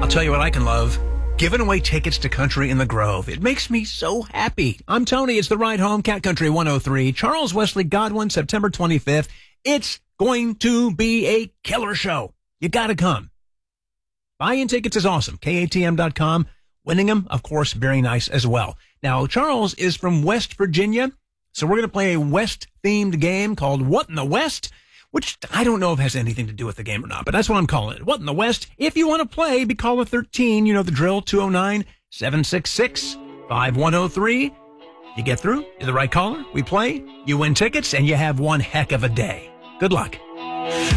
I'll tell you what I can love. Giving away tickets to Country in the Grove. It makes me so happy. I'm Tony. It's the ride home. Cat Country 103. Charles Wesley Godwin, September 25th. It's going to be a killer show. You got to come. Buying tickets is awesome. KATM.com. Winning them, of course, very nice as well. Now, Charles is from West Virginia, so we're going to play a West-themed game called What in the West, which I don't know if it has anything to do with the game or not, but that's what I'm calling it. What in the West? If you want to play, be caller 13. You know the drill, 209-766-5103. You get through, you're the right caller, we play, you win tickets, and you have one heck of a day. Good luck.